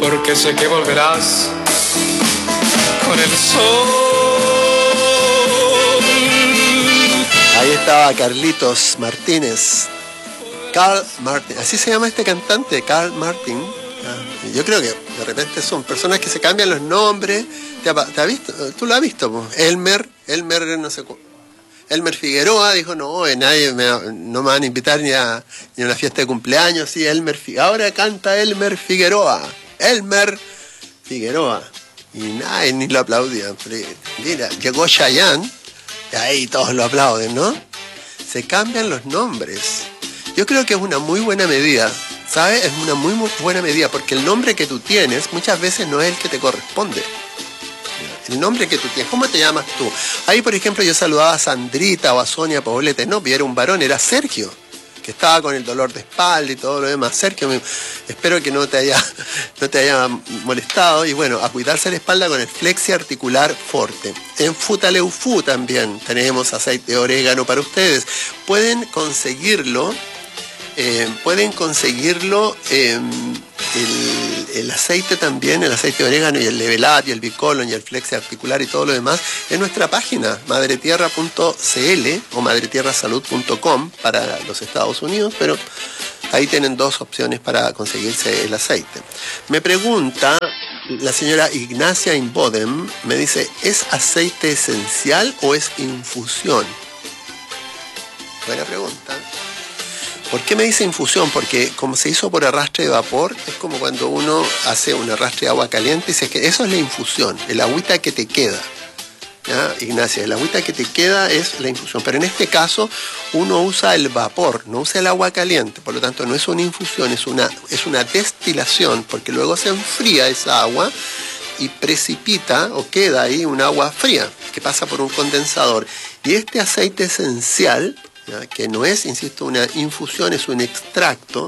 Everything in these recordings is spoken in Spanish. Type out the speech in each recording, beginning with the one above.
porque sé que volverás con el sol. Ahí estaba Carlitos Martínez. Carl Martin, así se llama este cantante, Carl Martin. Yo creo que de repente son personas que se cambian los nombres. ¿Te has visto? ¿Tú lo has visto? Pues? Elmer, no sé cómo. Elmer Figueroa dijo, no, no me van a invitar ni a una fiesta de cumpleaños. Sí, ahora canta Elmer Figueroa. Elmer Figueroa. Y nadie ni lo aplaudía. Mira, llegó Chayanne y ahí todos lo aplauden, ¿no? Se cambian los nombres. Yo creo que es una muy buena medida, ¿sabes? Es una muy buena medida porque el nombre que tú tienes muchas veces no es el que te corresponde. El nombre que tú tienes, ¿cómo te llamas tú? Ahí, por ejemplo, yo saludaba a Sandrita o a Sonia Poblete, no, era un varón, era Sergio, que estaba con el dolor de espalda y todo lo demás. Sergio, espero que no te haya molestado. Y bueno, a cuidarse la espalda con el Flexi Articular Forte. En Futaleufú también tenemos aceite de orégano para ustedes. Pueden conseguirlo, el aceite también, el aceite de orégano y el Level Up y el Bicolon y el Flexi Articular y todo lo demás en nuestra página madretierra.cl o madretierrasalud.com para los Estados Unidos, pero ahí tienen dos opciones para conseguirse el aceite. Me pregunta la señora Ignacia Inbodem, me dice, ¿es aceite esencial o es infusión? Buena pregunta. ¿Por qué me dice infusión? Porque como se hizo por arrastre de vapor, es como cuando uno hace un arrastre de agua caliente y dice que eso es la infusión, el agüita que te queda. ¿Ya, Ignacia? El agüita que te queda es la infusión. Pero en este caso uno usa el vapor, no usa el agua caliente. Por lo tanto no es una infusión, es una destilación, porque luego se enfría esa agua y precipita o queda ahí un agua fría que pasa por un condensador. Y este aceite esencial, ¿ya? Que no es, insisto, una infusión, es un extracto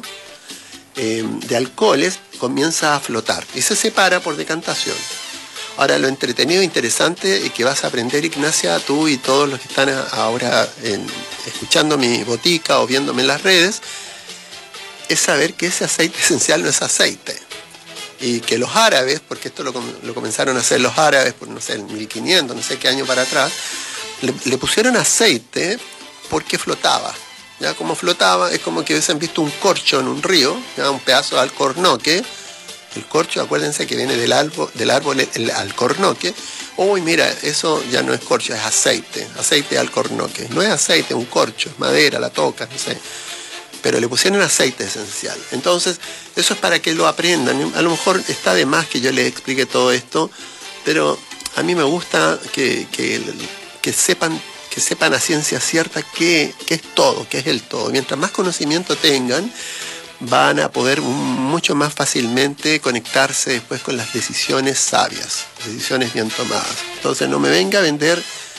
de alcoholes, comienza a flotar y se separa por decantación. Ahora, lo entretenido e interesante que vas a aprender, Ignacia, tú y todos los que están ahora escuchando mi botica o viéndome en las redes, es saber que ese aceite esencial no es aceite. Y que los árabes, porque esto lo comenzaron a hacer los árabes por, no sé, el 1500, no sé qué año para atrás, le pusieron aceite porque flotaba. ¿Ya? Como flotaba, es como que hubiesen visto un corcho en un río, ¿ya? Un pedazo de alcornoque. El corcho, acuérdense que viene del árbol el alcornoque. Uy, mira, eso ya no es corcho, es aceite de alcornoque. No es aceite, es un corcho, es madera, la toca, no sé. Pero le pusieron aceite esencial. Entonces, eso es para que lo aprendan. A lo mejor está de más que yo les explique todo esto, pero a mí me gusta que sepan a ciencia cierta qué es todo, qué es el todo. Mientras más conocimiento tengan, van a poder mucho más fácilmente conectarse después con las decisiones sabias, decisiones bien tomadas. Entonces no me venga a vender,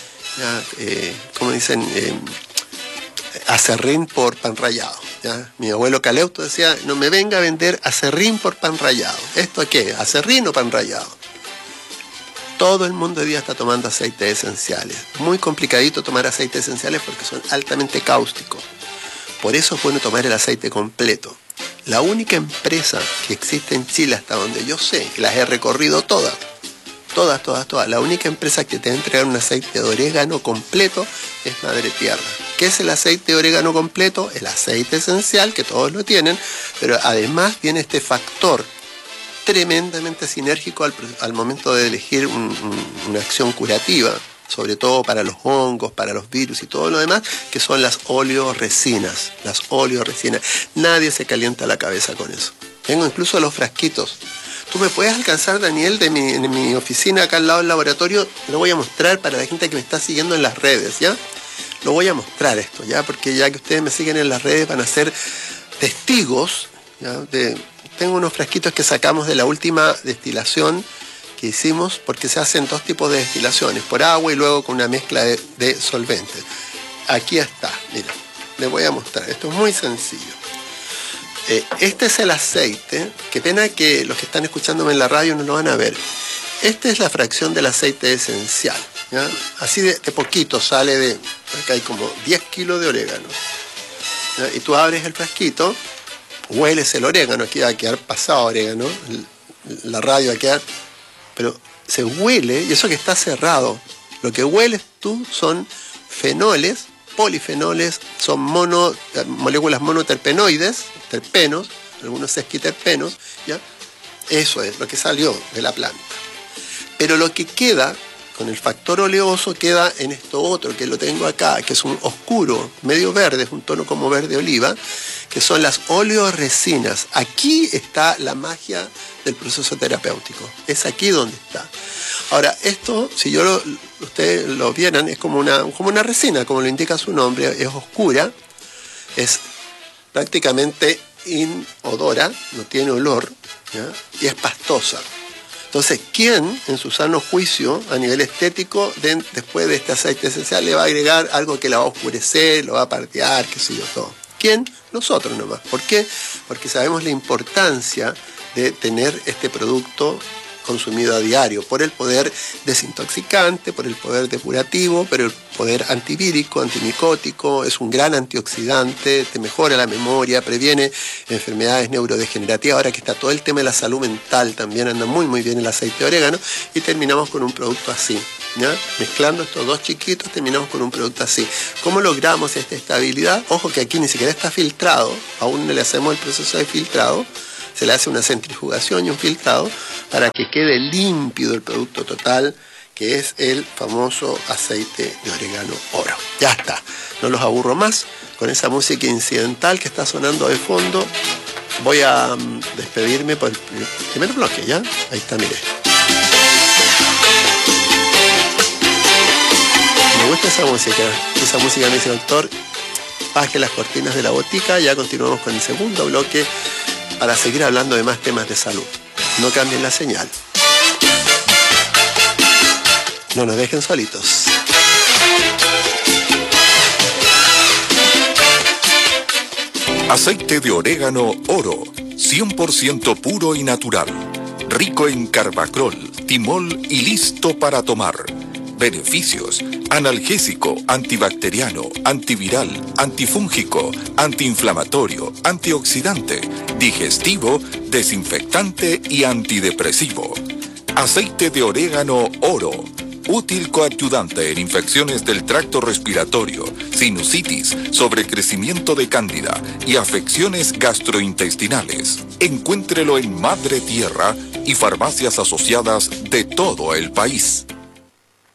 como dicen, acerrín por pan rallado. ¿Ya? Mi abuelo Caleuto decía, no me venga a vender acerrín por pan rallado. ¿Esto qué? ¿Acerrín o pan rallado? Todo el mundo hoy día está tomando aceites esenciales. Muy complicadito tomar aceites esenciales porque son altamente cáusticos. Por eso es bueno tomar el aceite completo. La única empresa que existe en Chile hasta donde yo sé, que las he recorrido todas, la única empresa que te va a entregar un aceite de orégano completo es Madre Tierra. ¿Qué es el aceite de orégano completo? El aceite esencial, que todos lo tienen, pero además tiene este factor tremendamente sinérgico al momento de elegir una acción curativa, sobre todo para los hongos, para los virus y todo lo demás, que son las oleoresinas. Las oleoresinas. Nadie se calienta la cabeza con eso. Tengo incluso los frasquitos. Tú me puedes alcanzar, Daniel, en mi oficina acá al lado del laboratorio. Lo voy a mostrar para la gente que me está siguiendo en las redes, ¿ya? Lo voy a mostrar esto, ¿ya? Porque ya que ustedes me siguen en las redes van a ser testigos, ¿ya? Tengo unos frasquitos que sacamos de la última destilación que hicimos, porque se hacen dos tipos de destilaciones, por agua y luego con una mezcla de solventes. Aquí está, mira, les voy a mostrar, esto es muy sencillo. Este es el aceite, qué pena que los que están escuchándome en la radio no lo van a ver. Esta es la fracción del aceite esencial, ¿ya? Así de poquito sale de, acá hay como 10 kilos de orégano, ¿ya? Y tú abres el frasquito, hueles el orégano, aquí va a quedar pasado orégano, la radio aquí, pero se huele, y eso que está cerrado, lo que hueles tú son fenoles, polifenoles, son moléculas monoterpenoides, terpenos, algunos sesquiterpenos, ¿ya? Eso es lo que salió de la planta. Pero lo que queda con el factor oleoso queda en esto otro, que lo tengo acá, que es un oscuro, medio verde, es un tono como verde oliva, que son las oleoresinas. Aquí está la magia del proceso terapéutico. Es aquí donde está. Ahora, esto, si ustedes lo vieran, es como una resina, como lo indica su nombre, es oscura, es prácticamente inodora, no tiene olor, ¿ya? Y es pastosa. Entonces, ¿quién en su sano juicio a nivel estético después de este aceite esencial le va a agregar algo que la va a oscurecer, lo va a partear, qué sé yo, todo? ¿Quién? Nosotros nomás. ¿Por qué? Porque sabemos la importancia de tener este producto consumido a diario, por el poder desintoxicante, por el poder depurativo, por el poder antivírico, antimicótico, es un gran antioxidante, te mejora la memoria, previene enfermedades neurodegenerativas. Ahora que está todo el tema de la salud mental, también anda muy muy bien el aceite de orégano, y terminamos con un producto así, ¿ya? Mezclando estos dos chiquitos terminamos con un producto así. ¿Cómo logramos esta estabilidad? Ojo que aquí ni siquiera está filtrado, aún no le hacemos el proceso de filtrado, se le hace una centrifugación y un filtrado para que quede límpido el producto total, que es el famoso aceite de orégano oro. Ya está, no los aburro más con esa música incidental que está sonando de fondo. Voy a despedirme por el primer bloque, ¿ya? Ahí está, mire. Me gusta esa música me dice el doctor, baje las cortinas de la botica. Ya continuamos con el segundo bloque para seguir hablando de más temas de salud. No cambien la señal. No nos dejen solitos. Aceite de orégano oro, 100% puro y natural. Rico en carbacrol, timol y listo para tomar. Beneficios: analgésico, antibacteriano, antiviral, antifúngico, antiinflamatorio, antioxidante, digestivo, desinfectante y antidepresivo. Aceite de orégano oro, útil coadyuvante en infecciones del tracto respiratorio, sinusitis, sobrecrecimiento de cándida y afecciones gastrointestinales. Encuéntrelo en Madre Tierra y farmacias asociadas de todo el país.